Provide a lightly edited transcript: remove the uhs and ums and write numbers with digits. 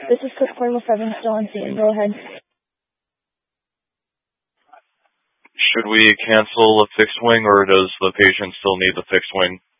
This is Cook 407, still on scene. Go ahead. Should we cancel a fixed wing, or does the patient still need the fixed wing?